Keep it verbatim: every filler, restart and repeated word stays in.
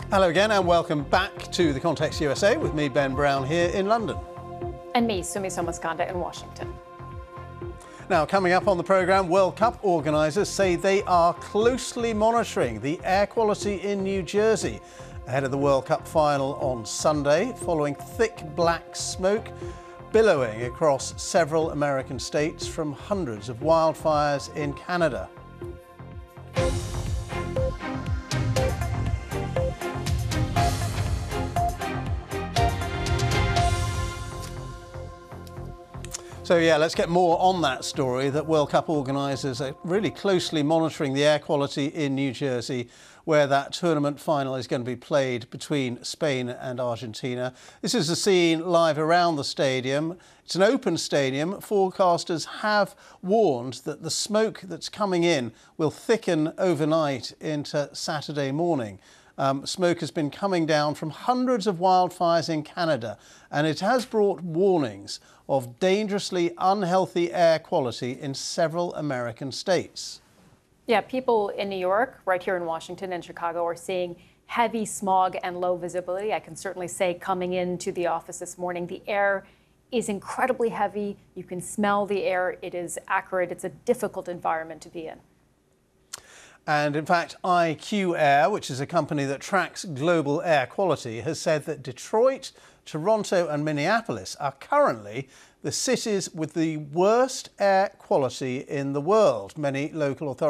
Hello again and welcome back to The Context U S A with me, Ben Brown, here in London. And me, Sumi Somaskanda, in Washington. Now, coming up on the programme, World Cup organisers say they are closely monitoring the air quality in New Jersey ahead of the World Cup final on Sunday, following thick black smoke billowing across several American states from hundreds of wildfires in Canada. So yeah, let's get more on that story, that World Cup organisers are really closely monitoring the air quality in New Jersey, where that tournament final is going to be played between Spain and Argentina. This is the scene live around the stadium. It's an open stadium. Forecasters have warned that the smoke that's coming in will thicken overnight into Saturday morning. Um, smoke has been coming down from hundreds of wildfires in Canada, and it has brought warnings of dangerously unhealthy air quality in several American states. Yeah, people in New York, right here in Washington and Chicago, are seeing heavy smog and low visibility. I can certainly say, coming into the office this morning, the air is incredibly heavy. You can smell the air. It is acrid. It's a difficult environment to be in. And in fact, I Q Air, which is a company that tracks global air quality, has said that Detroit, Toronto and Minneapolis are currently the cities with the worst air quality in the world. Many local authorities